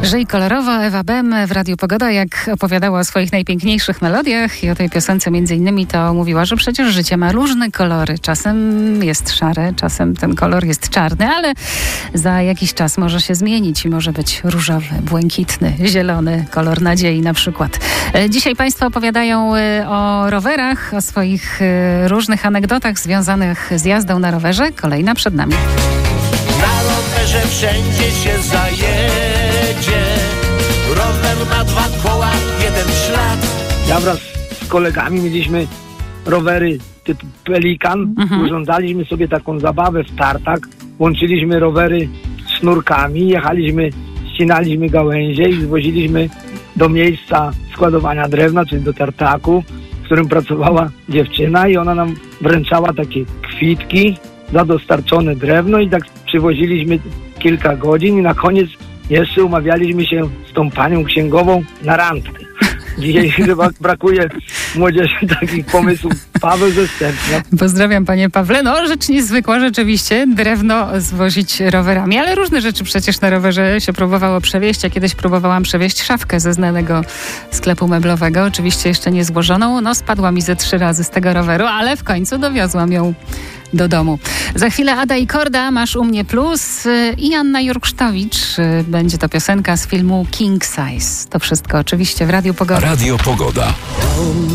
Żyj kolorowo, Ewa Bem w Radiu Pogoda, jak opowiadała o swoich najpiękniejszych melodiach i o tej piosence między innymi, to mówiła, że przecież życie ma różne kolory. Czasem jest szare, czasem ten kolor jest czarny, ale za jakiś czas może się zmienić i może być różowy, błękitny, zielony, kolor nadziei na przykład. Dzisiaj Państwo opowiadają o rowerach, o swoich różnych anegdotach związanych z jazdą na rowerze. Kolejna przed nami. Na rowerze wszędzie się zajedzie. Rower ma 2 koła, 1 ślad. Ja wraz z kolegami mieliśmy rowery typu Pelikan. Urządzaliśmy sobie taką zabawę w tartak. Łączyliśmy rowery sznurkami, jechaliśmy, ścinaliśmy gałęzie i zwoziliśmy do miejsca składowania drewna, czyli do tartaku, w którym pracowała dziewczyna i ona nam wręczała takie kwitki za dostarczone drewno i tak przywoziliśmy kilka godzin i na koniec jeszcze umawialiśmy się z tą panią księgową na randkę. Dzisiaj chyba brakuje młodzieży takich pomysłów. Paweł ze Stępnia. Pozdrawiam, panie Pawle. No, rzecz niezwykła rzeczywiście, drewno zwozić rowerami, ale różne rzeczy przecież na rowerze się próbowało przewieźć. Ja kiedyś próbowałam przewieźć szafkę ze znanego sklepu meblowego, oczywiście jeszcze nie złożoną. No, spadła mi ze 3 razy z tego roweru, ale w końcu dowiozłam ją do domu. Za chwilę Ada i Korda, Masz u mnie plus i Anna Jurksztowicz. Będzie to piosenka z filmu King Size. To wszystko oczywiście w Radiu Pogoda. Radio Pogoda.